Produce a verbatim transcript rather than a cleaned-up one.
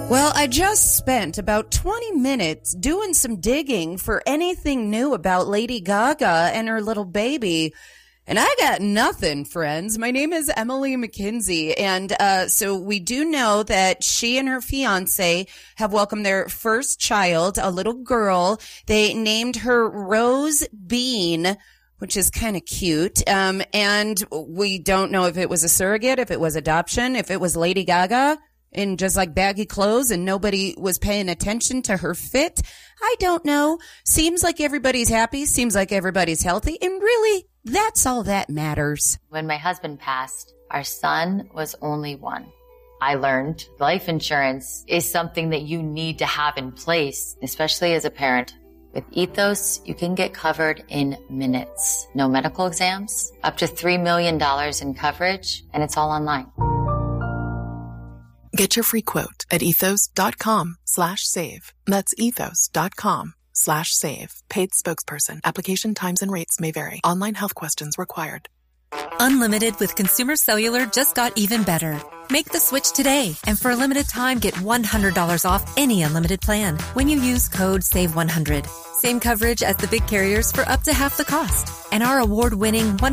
Well, I just spent about twenty minutes doing some digging for anything new about Lady Gaga and her little baby. And I got nothing, friends. My name is Emily McKinsey. And uh so we do know that she and her fiance have welcomed their first child, a little girl. They named her Rose Bean, which is kind of cute. Um, and we don't know if it was a surrogate, if it was adoption, if it was Lady Gaga in just like baggy clothes and nobody was paying attention to her fit. I don't know. Seems like everybody's happy. Seems like everybody's healthy. And really, that's all that matters. When my husband passed, our son was only one. I learned life insurance is something that you need to have in place, especially as a parent. With Ethos, you can get covered in minutes. No medical exams, up to three million dollars in coverage, and it's all online. Get your free quote at ethos.com slash save. That's ethos.com slash save. Paid spokesperson. Application times and rates may vary. Online health questions required. Unlimited with Consumer Cellular just got even better. Make the switch today, and for a limited time, get one hundred dollars off any unlimited plan when you use code save one hundred. Same coverage as the big carriers for up to half the cost. And our award-winning one